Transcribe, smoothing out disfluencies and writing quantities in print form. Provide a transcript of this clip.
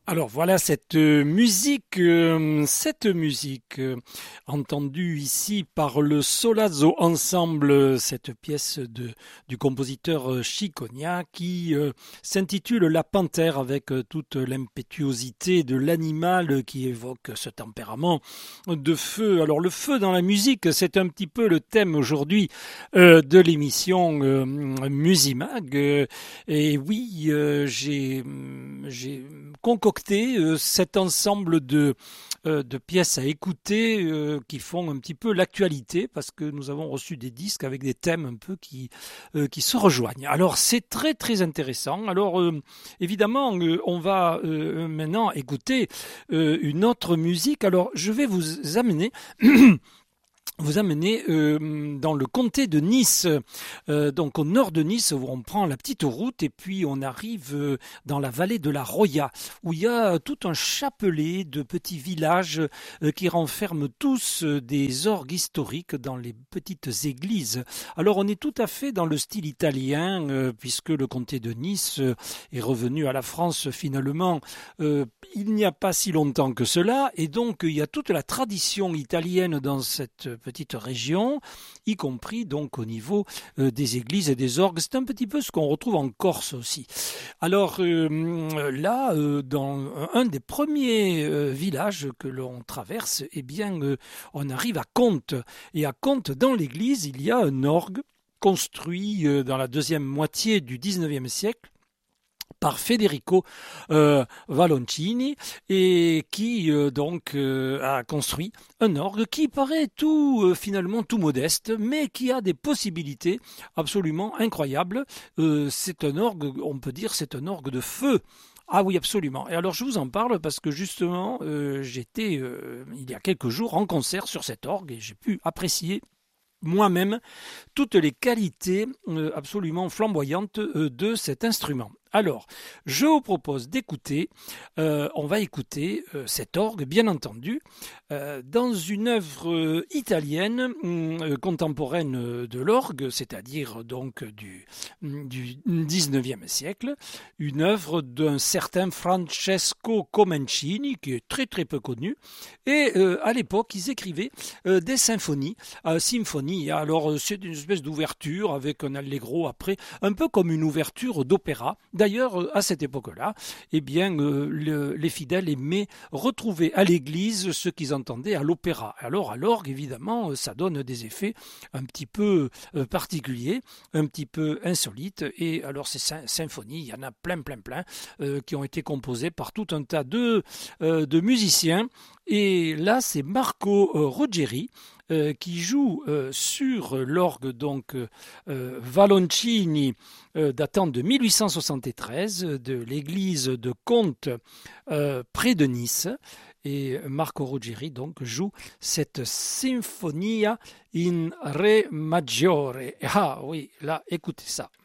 Alors voilà cette musique entendue ici par le Solazzo Ensemble, cette pièce du compositeur Chiconia qui s'intitule La Panthère avec toute l'impétuosité de l'animal qui évoque ce tempérament de feu. Alors le feu dans la musique, c'est un petit peu le thème aujourd'hui de l'émission Musimag. Et oui, j'ai concocté cet ensemble de pièces à écouter qui font un petit peu l'actualité parce que nous avons reçu des disques avec des thèmes un peu qui se rejoignent. Alors c'est très très intéressant. Alors évidemment on va maintenant écouter une autre musique. Alors je vais vous amener dans le comté de Nice, donc au nord de Nice, où on prend la petite route et puis on arrive dans la vallée de la Roya, où il y a tout un chapelet de petits villages qui renferment tous des orgues historiques dans les petites églises. Alors on est tout à fait dans le style italien, puisque le comté de Nice est revenu à la France finalement il n'y a pas si longtemps que cela, et donc il y a toute la tradition italienne dans cette petite région, y compris donc au niveau des églises et des orgues. C'est un petit peu ce qu'on retrouve en Corse aussi. Alors là, dans un des premiers villages que l'on traverse, eh bien, on arrive à Contes. Et à Contes, dans l'église, il y a un orgue construit dans la deuxième moitié du XIXe siècle par Federico Valloncini et qui a construit un orgue qui paraît finalement tout modeste mais qui a des possibilités absolument incroyables. C'est un orgue, on peut dire c'est un orgue de feu. Ah oui, absolument. Et alors je vous en parle parce que justement j'étais il y a quelques jours en concert sur cet orgue et j'ai pu apprécier moi-même toutes les qualités absolument flamboyantes de cet instrument. Alors, je vous propose d'écouter, on va écouter cet orgue, bien entendu, dans une œuvre italienne contemporaine de l'orgue, c'est-à-dire donc du 19e siècle, une œuvre d'un certain Francesco Comencini, qui est très très peu connu, et à l'époque, ils écrivaient des symphonies, alors c'est une espèce d'ouverture avec un allegro après, un peu comme une ouverture d'opéra. D'ailleurs, à cette époque-là, eh bien, les fidèles aimaient retrouver à l'église ce qu'ils entendaient à l'opéra. Alors, à l'orgue, évidemment, ça donne des effets un petit peu particuliers, un petit peu insolites. Et alors, ces symphonies, il y en a plein, qui ont été composées par tout un tas de musiciens. Et là, c'est Marco Ruggeri qui joue sur l'orgue donc Valloncini datant de 1873 de l'église de Contes près de Nice. Et Marco Ruggeri donc joue cette Sinfonia in Re maggiore. Ah oui, là, écoutez ça.